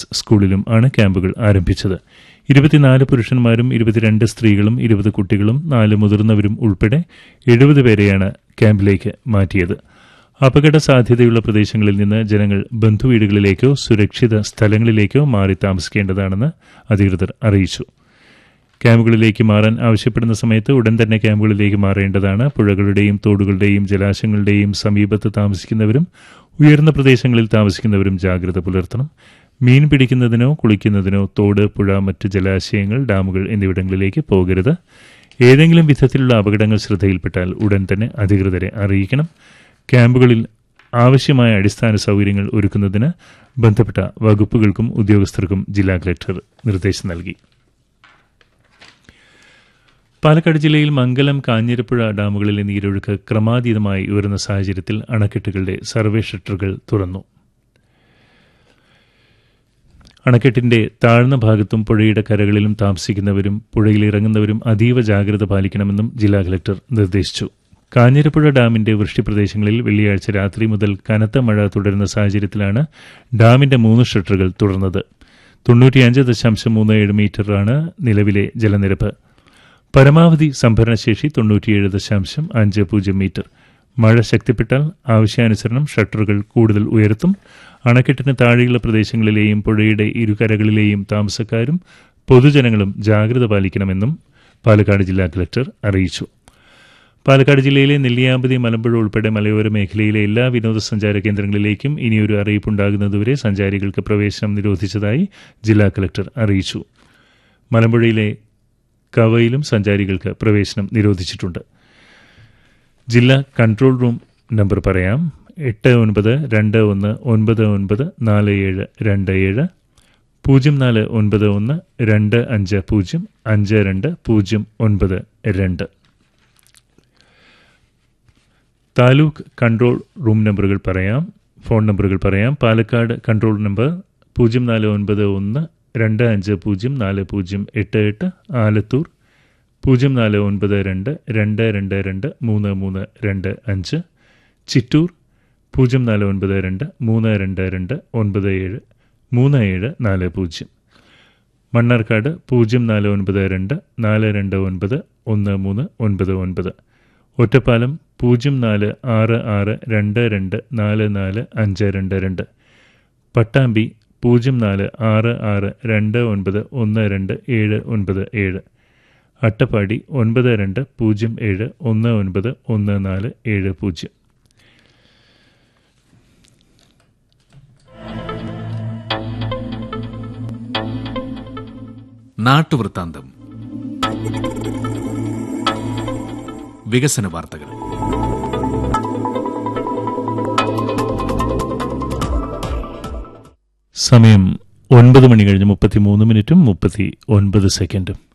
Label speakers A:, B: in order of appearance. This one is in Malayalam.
A: സ്കൂളിലും ആണ് ക്യാമ്പുകൾ ആരംഭിച്ചത്. 24 പുരുഷന്മാരും 22 സ്ത്രീകളും 20 കുട്ടികളും 4 മുതിർന്നവരും ഉൾപ്പെടെ 70 പേരെയാണ് ക്യാമ്പിലേക്ക് മാറ്റിയത്. അപകട സാധ്യതയുള്ള പ്രദേശങ്ങളിൽ നിന്ന് ജനങ്ങൾ ബന്ധുവീടുകളിലേക്കോ സുരക്ഷിത സ്ഥലങ്ങളിലേക്കോ മാറി താമസിക്കേണ്ടതാണെന്ന് അധികൃതർ അറിയിച്ചു. ക്യാമ്പുകളിലേക്ക് മാറാൻ ആവശ്യപ്പെടുന്ന സമയത്ത് ഉടൻ തന്നെ ക്യാമ്പുകളിലേക്ക് മാറേണ്ടതാണ്. പുഴകളുടെയും തോടുകളുടെയും ജലാശയങ്ങളുടെയും സമീപത്ത് താമസിക്കുന്നവരും ഉയർന്ന പ്രദേശങ്ങളിൽ താമസിക്കുന്നവരും ജാഗ്രത പുലർത്തണം. മീൻ പിടിക്കുന്നതിനോ കുളിക്കുന്നതിനോ തോട്, പുഴ, മറ്റ് ജലാശയങ്ങൾ, ഡാമുകൾ എന്നിവിടങ്ങളിലേക്ക് പോകരുത്. ഏതെങ്കിലും വിധത്തിലുള്ള അപകടങ്ങൾ ശ്രദ്ധയിൽപ്പെട്ടാൽ ഉടൻ തന്നെ അധികൃതരെ അറിയിക്കണം. ക്യാമ്പുകളിൽ ആവശ്യമായ അടിസ്ഥാന സൗകര്യങ്ങൾ ഒരുക്കുന്നതിന് ബന്ധപ്പെട്ട വകുപ്പുകൾക്കും ഉദ്യോഗസ്ഥർക്കും ജില്ലാ കളക്ടർ നിർദ്ദേശം നൽകി. പാലക്കാട് ജില്ലയിൽ മംഗലം, കാഞ്ഞിരപ്പുഴ ഡാമുകളിലെ നീരൊഴുക്ക് ക്രമാതീതമായി ഉയർന്ന സാഹചര്യത്തിൽ അണക്കെട്ടുകളുടെ സർവേ ഷട്ടറുകൾ തുറന്നു. അണക്കെട്ടിന്റെ താഴ്ന്ന ഭാഗത്തും പുഴയുടെ കരകളിലും താമസിക്കുന്നവരും പുഴയിലിറങ്ങുന്നവരും അതീവ ജാഗ്രത പാലിക്കണമെന്നും ജില്ലാ കളക്ടർ നിർദ്ദേശിച്ചു. കാഞ്ഞിരപ്പുഴ ഡാമിന്റെ വൃഷ്ടിപ്രദേശങ്ങളിൽ വെള്ളിയാഴ്ച രാത്രി മുതൽ കനത്ത മഴ തുടരുന്ന സാഹചര്യത്തിലാണ് ഡാമിന്റെ 3 ഷട്ടറുകൾ തുറന്നത്. 95.37 മീറ്ററാണ് നിലവിലെ ജലനിരപ്പ്. പരമാവധി സംഭരണശേഷി 97.50 മീറ്റർ. മഴ ശക്തിപ്പെട്ടാൽ ആവശ്യാനുസരണം ഷട്ടറുകൾ കൂടുതൽ ഉയർത്തും. അണക്കെട്ടിന് താഴെയുള്ള പ്രദേശങ്ങളിലെയും പുഴയുടെ ഇരുകരകളിലെയും താമസക്കാരും പൊതുജനങ്ങളും ജാഗ്രത പാലിക്കണമെന്നും പാലക്കാട് ജില്ലാ കളക്ടർ അറിയിച്ചു. പാലക്കാട് ജില്ലയിലെ നെല്ലിയാമ്പതി, മലമ്പുഴ ഉൾപ്പെടെ മലയോര മേഖലയിലെ എല്ലാ വിനോദസഞ്ചാര കേന്ദ്രങ്ങളിലേക്കും ഇനിയൊരു അറിയിപ്പുണ്ടാകുന്നതുവരെ സഞ്ചാരികൾക്ക് പ്രവേശനം നിരോധിച്ചതായി ജില്ലാ കളക്ടർ അറിയിച്ചു. മലമ്പുഴയിലെ കവയിലും സഞ്ചാരികൾക്ക് പ്രവേശനം നിരോധിച്ചിട്ടുണ്ട്. ജില്ലാ കൺട്രോൾ റൂം നമ്പർ പറയാം: 8921994727 049125052092. താലൂക്ക് കൺട്രോൾ റൂം നമ്പറുകൾ പറയാം, ഫോൺ നമ്പറുകൾ പറയാം. Palakkad control number 0492504088. ആലത്തൂർ 0492222325. ചിറ്റൂർ 049232297737. മണ്ണാർക്കാട് 0492429139. ഒറ്റപ്പാലം 0466224452. പട്ടാമ്പി 0466291297. അട്ടപ്പാടി 9207191470.
B: നാട്ടുവൃത്താന്തം. വികസന വാർത്തകൾ.
A: സമയം 9:33 മിനിറ്റും 39 സെക്കൻഡും.